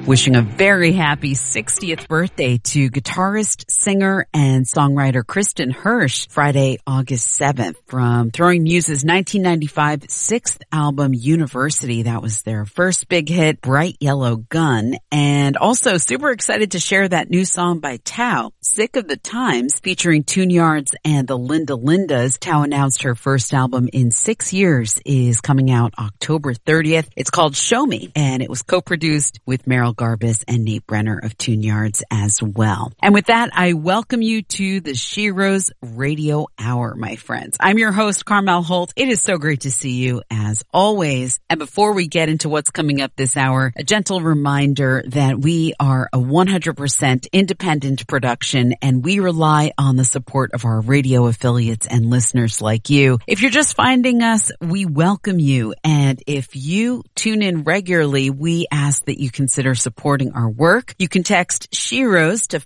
Wishing a very happy 60th birthday to guitarist, singer, and songwriter Kristen Hirsch, Friday, August 7th, from Throwing Muses' 1995 sixth album, University. That was their first big hit, Bright Yellow Gun. And also super excited to share that new song by Tao, Sick of the Times, featuring Tune Yards and the Linda Lindas. Tao announced her first album in 6 years is coming out October 30th. It's called Show Me, and it was co-produced with Merrill Garbus and Nate Brenner of Tune Yards as well. And with that, I welcome you to the Sheroes Radio Hour, my friends. I'm your host, Carmel Holt. It is so great to see you as always. And before we get into what's coming up this hour, a gentle reminder that we are a 100% independent production, and we rely on the support of our radio affiliates and listeners like you. If you're just finding us, we welcome you. And if you tune in regularly, we ask that you consider supporting our work. You can text Sheroes to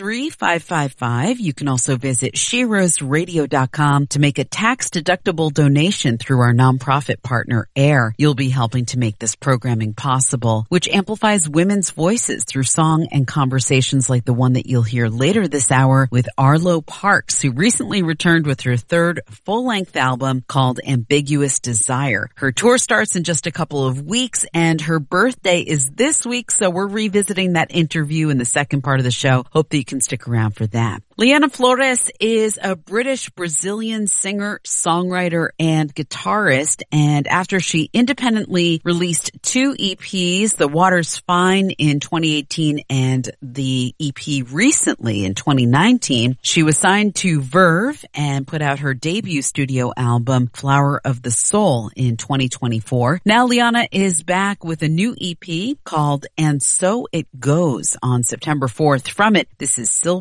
53555. You can also visit SheroesRadio.com to make a tax-deductible donation through our nonprofit partner, AIR. You'll be helping to make this programming possible, which amplifies women's voices through song and conversations like the one that you'll hear later this hour with Arlo Parks, who recently returned with her third full-length album called Ambiguous Desire. Her tour starts in just a couple of weeks, and her birthday is this week, so we're revisiting that interview in the second part of the show. Hope that you can stick around for that. Liana Flores is a British-Brazilian singer, songwriter, and guitarist, and after she independently released 2 EPs, The Water's Fine in 2018 and the EP recently in 2019, she was signed to Verve and put out her debut studio album, Flower of the Soul, in 2024. Now Liana is back with a new EP called And So It Goes on September 4th. From it, this is Silver